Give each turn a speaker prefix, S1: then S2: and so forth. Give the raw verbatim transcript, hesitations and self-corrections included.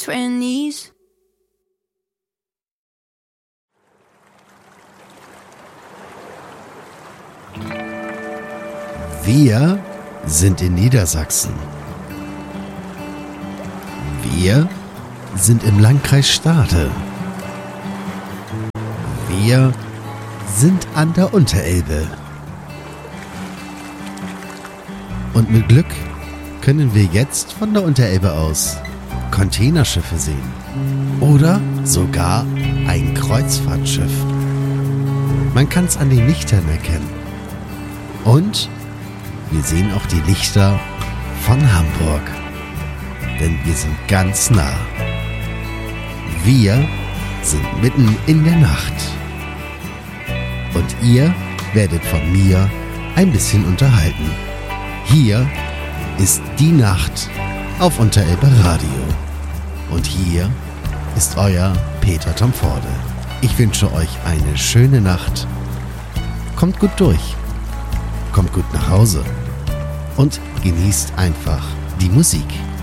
S1: sweating these.
S2: Wir sind in Niedersachsen. Wir sind im Landkreis Stade. Wir sind an der Unterelbe. Und mit Glück können wir jetzt von der Unterelbe aus Containerschiffe sehen. Oder sogar ein Kreuzfahrtschiff. Man kann es an den Lichtern erkennen. Und wir sehen auch die Lichter von Hamburg. Denn wir sind ganz nah. Wir sind mitten in der Nacht. Und ihr werdet von mir ein bisschen unterhalten. Hier ist die Nacht auf Unterelbe Radio. Und hier ist euer Peter Tomforde. Ich wünsche euch eine schöne Nacht. Kommt gut durch. Kommt gut nach Hause. Und genießt einfach die Musik.